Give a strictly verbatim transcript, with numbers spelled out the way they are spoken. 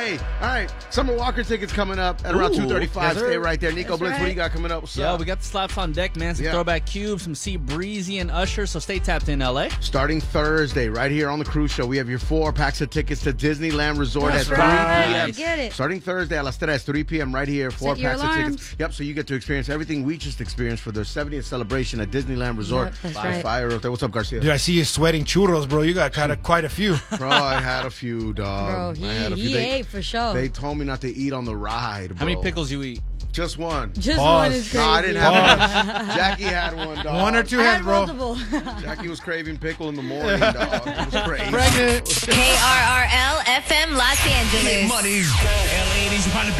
Hey, all right. Summer Walker tickets coming up at around two thirty-five. Yes, Stay sir. right there. Nico That's Blitz, right. what do you got coming up? What's Yo, up? we got the slaps on deck, man. Some Yeah. Throwback Cube, some C Breezy and Usher. So stay tapped in, L A. Starting Thursday, right here on the Cruise Show, we have your four packs of tickets to Disneyland Resort That's at right. three p.m. Get it. Starting Thursday at Las Tres, three p.m. right here, four Set your packs of alarms. tickets. Yep, so you get to experience everything we just experienced for their seventieth celebration at Disneyland Resort. Yep, that's By right. Fire up there. What's up, Garcia? Dude, I see you sweating churros, bro. You got kind of quite a few. Bro, I had a few, dog. Bro, I he, had a few. he They, ate for sure. they told me not to eat on the ride, bro. How many pickles you eat? Just one. Just Pause. one is No, crazy. I didn't have one. Jackie had one, dog. One or two I heads, had bro. multiple. Jackie was craving pickle in the morning, dog. It was crazy. Pregnant. K R R L F M Los Angeles. Money. L A,